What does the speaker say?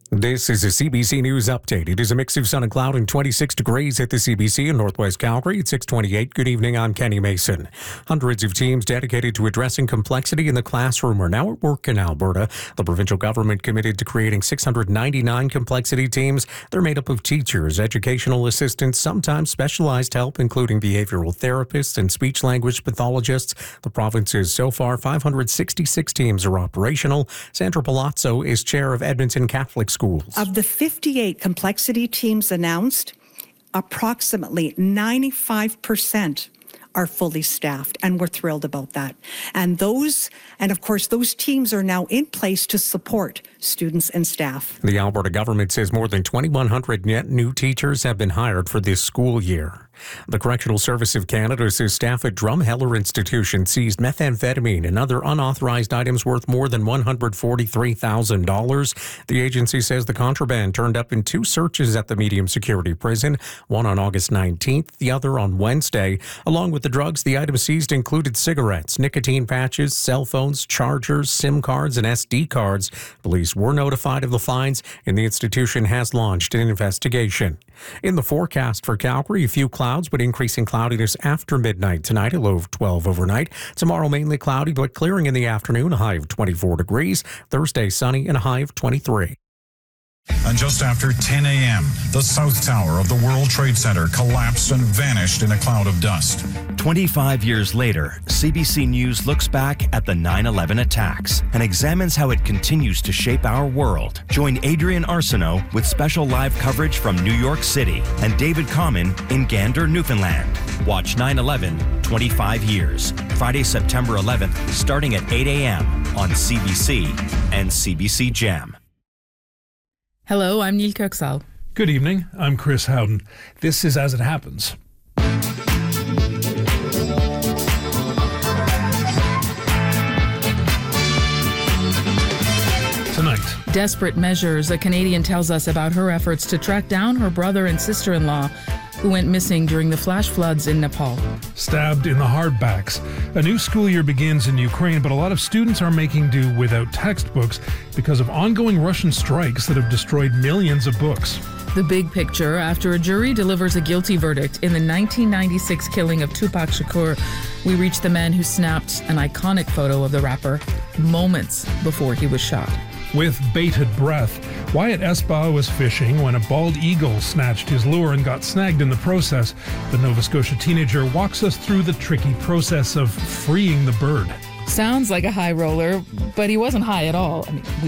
This is a CBC News update. It is a mix of sun and cloud and 26 degrees at the CBC in Northwest Calgary at 6:28. Good evening, I'm Kenny Mason. Hundreds of teams dedicated to addressing complexity in the classroom are now at work in Alberta. The provincial government committed to creating 699 complexity teams. They're made up of teachers, educational assistants, sometimes specialized help, including behavioral therapists and speech-language pathologists. The province's so far 566 teams are operational. Sandra Palazzo is chair of Edmonton Catholic Schools. Of the 58 complexity teams announced, approximately 95% are fully staffed, and we're thrilled about that. And of course, those teams are now in place to support students and staff. The Alberta government says more than 2,100 net new teachers have been hired for this school year. The Correctional Service of Canada says staff at Drumheller Institution seized methamphetamine and other unauthorized items worth more than $143,000. The agency says the contraband turned up in two searches at the medium security prison, one on August 19th, the other on Wednesday. Along with the drugs, the items seized included cigarettes, nicotine patches, cell phones, chargers, SIM cards, and SD cards. Police were notified of the finds, and the institution has launched an investigation. In the forecast for Calgary, a few clouds, but increasing cloudiness after midnight tonight, a low of 12 overnight. Tomorrow, mainly cloudy, but clearing in the afternoon, a high of 24 degrees. Thursday, sunny and a high of 23. And just after 10 a.m., the South Tower of the World Trade Center collapsed and vanished in a cloud of dust. 25 years later, CBC News looks back at the 9/11 attacks and examines how it continues to shape our world. Join Adrian Arsenault with special live coverage from New York City and David Common in Gander, Newfoundland. Watch 9/11, 25 years. Friday, September 11th, starting at 8 a.m. on CBC and CBC Gem. Hello, I'm Neil Kirksall. Good evening, I'm Chris Howden. This is As It Happens. Tonight. Desperate measures. A Canadian tells us about her efforts to track down her brother and sister-in-law who went missing during the flash floods in Nepal. Stabbed in the hardbacks. A new school year begins in Ukraine, but a lot of students are making do without textbooks because of ongoing Russian strikes that have destroyed millions of books. The big picture after a jury delivers a guilty verdict in the 1996 killing of Tupac Shakur. We reach the man who snapped an iconic photo of the rapper moments before he was shot. With bated breath, Wyatt Esbaugh was fishing when a bald eagle snatched his lure and got snagged in the process. The Nova Scotia teenager walks us through the tricky process of freeing the bird. Sounds like a high roller, but he wasn't high at all. I mean,